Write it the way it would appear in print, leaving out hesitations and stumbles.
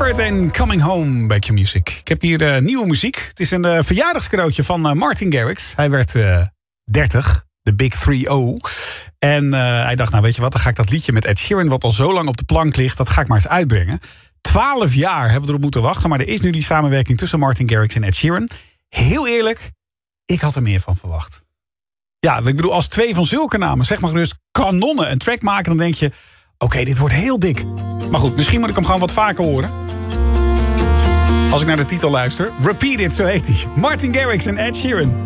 Lambert en Coming Home bij Q-Music. Ik heb hier nieuwe muziek. Het is een verjaardagscadeautje van Martin Garrix. Hij werd 30, de Big 3-0. En hij dacht, nou weet je wat, dan ga ik dat liedje met Ed Sheeran, wat al zo lang op de plank ligt, dat ga ik maar eens uitbrengen. 12 jaar hebben we erop moeten wachten, maar er is nu die samenwerking tussen Martin Garrix en Ed Sheeran. Heel eerlijk, ik had er meer van verwacht. Ja, ik bedoel, als twee van zulke namen, zeg maar gerust kanonnen, een track maken, dan denk je, oké, dit wordt heel dik. Maar goed, misschien moet ik hem gewoon wat vaker horen. Als ik naar de titel luister. Repeat It, zo heet hij. Martin Garrix en Ed Sheeran.